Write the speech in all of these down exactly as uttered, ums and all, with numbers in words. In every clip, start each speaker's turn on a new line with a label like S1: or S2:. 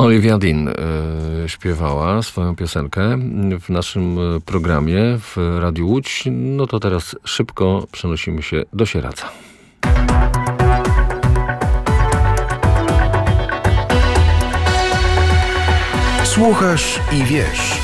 S1: Olivia Dean y, śpiewała swoją piosenkę w naszym programie w Radiu Łódź. No to teraz szybko przenosimy się do Sieradza.
S2: Słuchasz i wiesz.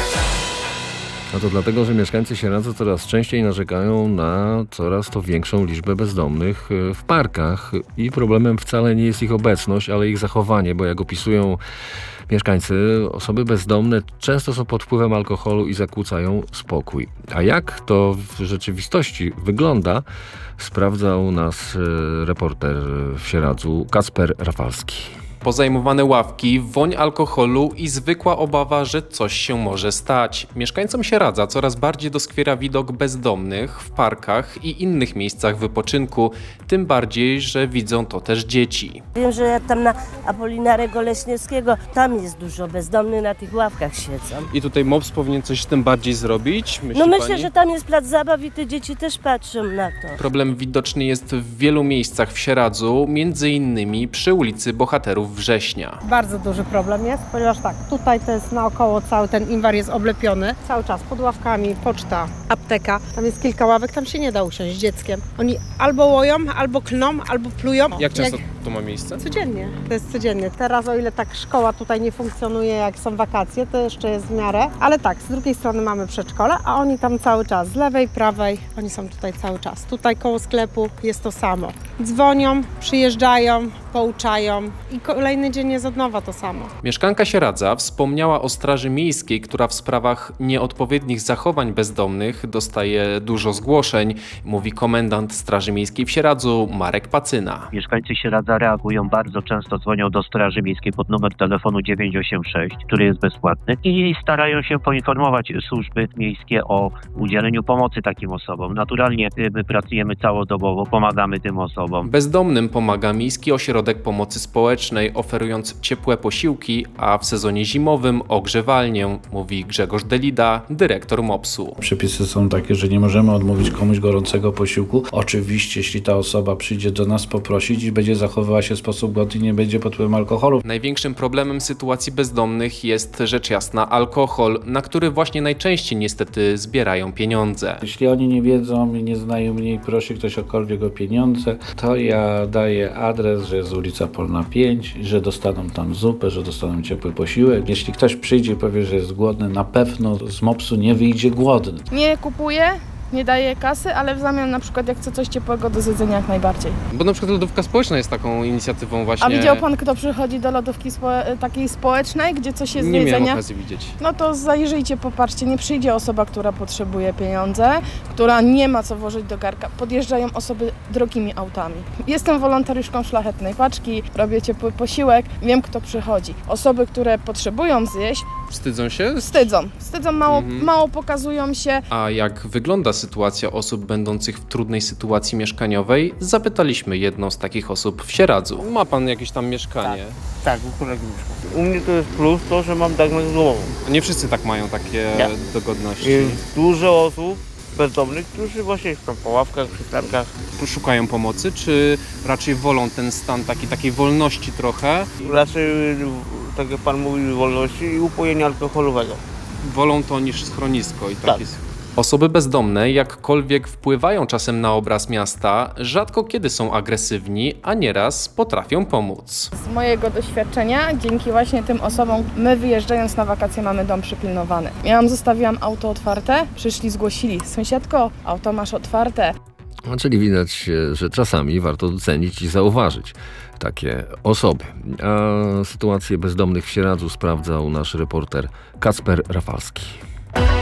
S1: No to dlatego, że mieszkańcy Sieradza coraz częściej narzekają na coraz to większą liczbę bezdomnych w parkach i problemem wcale nie jest ich obecność, ale ich zachowanie, bo jak opisują mieszkańcy, osoby bezdomne często są pod wpływem alkoholu i zakłócają spokój. A jak to w rzeczywistości wygląda, sprawdzał nas reporter w Sieradzu Kacper Rafalski.
S3: Pozajmowane ławki, woń alkoholu i zwykła obawa, że coś się może stać. Mieszkańcom Sieradza coraz bardziej doskwiera widok bezdomnych w parkach i innych miejscach wypoczynku, tym bardziej, że widzą to też dzieci.
S4: Wiem, że tam na Apolinarego Leśniewskiego, tam jest dużo bezdomnych, na tych ławkach siedzą.
S3: I tutaj MOPS powinien coś z tym bardziej zrobić? Myśli
S4: no myślę,
S3: pani?
S4: że tam jest plac zabaw i te dzieci też patrzą na to.
S3: Problem widoczny jest w wielu miejscach w Sieradzu, między innymi przy ulicy Bohaterów Września.
S5: Bardzo duży problem jest, ponieważ tak, tutaj to jest naokoło cały ten inwar jest oblepiony, cały czas pod ławkami, poczta, apteka, tam jest kilka ławek, tam się nie da usiąść z dzieckiem. Oni albo łoją, albo klną, albo plują.
S3: Jak często jak... to ma miejsce?
S5: Codziennie, to jest codziennie. Teraz o ile tak szkoła tutaj nie funkcjonuje, jak są wakacje, to jeszcze jest w miarę, ale tak, z drugiej strony mamy przedszkole, a oni tam cały czas, z lewej, prawej, oni są tutaj cały czas. Tutaj koło sklepu jest to samo. Dzwonią, przyjeżdżają, pouczają i kolejny dzień jest od nowa to samo.
S3: Mieszkanka Sieradza wspomniała o Straży Miejskiej, która w sprawach nieodpowiednich zachowań bezdomnych dostaje dużo zgłoszeń, mówi komendant Straży Miejskiej w Sieradzu Marek Pacyna.
S6: Mieszkańcy Sieradza reagują bardzo często, dzwonią do Straży Miejskiej pod numer telefonu dziewięć osiem sześć, który jest bezpłatny i starają się poinformować służby miejskie o udzieleniu pomocy takim osobom. Naturalnie my pracujemy całodobowo, pomagamy tym osobom.
S3: Bezdomnym pomaga Miejski Ośrodek Pomocy Społecznej, oferując ciepłe posiłki, a w sezonie zimowym ogrzewalnię, mówi Grzegorz Delida, dyrektor MOPS-u.
S7: Przepisy są takie, że nie możemy odmówić komuś gorącego posiłku. Oczywiście, jeśli ta osoba przyjdzie do nas poprosić i będzie zachowywała się w sposób godny, nie będzie pod wpływem alkoholu.
S3: Największym problemem sytuacji bezdomnych jest rzecz jasna alkohol, na który właśnie najczęściej niestety zbierają pieniądze.
S7: Jeśli oni nie wiedzą i nie znają mnie i prosi ktoś okolwiek o pieniądze, to ja daję adres, że jest ulica Polna pięć, że dostaną tam zupę, że dostaną ciepły posiłek. Jeśli ktoś przyjdzie i powie, że jest głodny, na pewno z MOPS-u nie wyjdzie głodny.
S8: Nie kupuję, nie daję kasy, ale w zamian na przykład jak chce coś ciepłego do zjedzenia jak najbardziej.
S3: Bo na przykład lodówka społeczna jest taką inicjatywą właśnie.
S8: A widział pan, kto przychodzi do lodówki spo- takiej społecznej, gdzie coś jest
S3: nie
S8: do jedzenia?
S3: Nie miałem okazji widzieć.
S8: No to zajrzyjcie, popatrzcie, nie przyjdzie osoba, która potrzebuje pieniądze, która nie ma co włożyć do garka. Podjeżdżają osoby drogimi autami. Jestem wolontariuszką Szlachetnej Paczki, robię ciepły posiłek, wiem kto przychodzi. Osoby, które potrzebują zjeść,
S3: wstydzą się?
S8: Wstydzą. Wstydzą, mało,
S3: mhm.
S8: mało pokazują się.
S3: A jak wygląda sytuacja osób będących w trudnej sytuacji mieszkaniowej? Zapytaliśmy jedną z takich osób w Sieradzu. Ma pan jakieś tam mieszkanie?
S9: Tak, tak, u kolegi mieszkam. U mnie to jest plus to, że mam diagnozę złomową.
S3: Nie wszyscy tak mają takie
S9: Nie.
S3: dogodności.
S9: Jest dużo osób bezdomnych, którzy właśnie są po ławkach, przy targach.
S3: Szukają pomocy, czy raczej wolą ten stan taki, takiej wolności trochę?
S9: Raczej, tak jak pan mówił, wolności i upojenia alkoholowego.
S3: Wolą to niż schronisko i
S9: tak.
S3: tak jest. Osoby bezdomne jakkolwiek wpływają czasem na obraz miasta, rzadko kiedy są agresywni, a nieraz potrafią pomóc.
S8: Z mojego doświadczenia, dzięki właśnie tym osobom, my wyjeżdżając na wakacje mamy dom przypilnowany. Miałam, zostawiłam auto otwarte, przyszli, zgłosili, sąsiadko, auto masz otwarte.
S1: No, czyli widać, że czasami warto docenić i zauważyć takie osoby. A sytuację bezdomnych w Sieradzu sprawdzał nasz reporter Kacper Rafalski.